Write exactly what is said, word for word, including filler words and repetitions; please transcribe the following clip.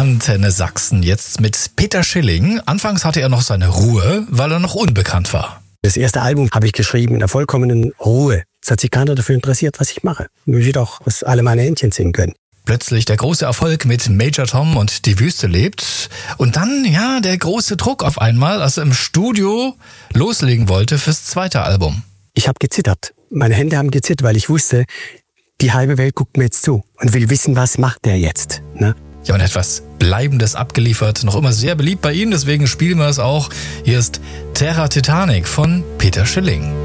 Antenne Sachsen jetzt mit Peter Schilling. Anfangs hatte er noch seine Ruhe, weil er noch unbekannt war. Das erste Album habe ich geschrieben in der vollkommenen Ruhe. Es hat sich keiner dafür interessiert, was ich mache. Nur ich auch, was alle meine Händchen singen können. Plötzlich der große Erfolg mit Major Tom und Die Wüste lebt. Und dann, ja, der große Druck auf einmal, als er im Studio loslegen wollte fürs zweite Album. Ich habe gezittert. Meine Hände haben gezittert, weil ich wusste, die halbe Welt guckt mir jetzt zu und will wissen, was macht der jetzt. Ne? Ja, und etwas Bleibendes abgeliefert. Noch immer sehr beliebt bei Ihnen, deswegen spielen wir es auch. Hier ist Terra Titanic von Peter Schilling.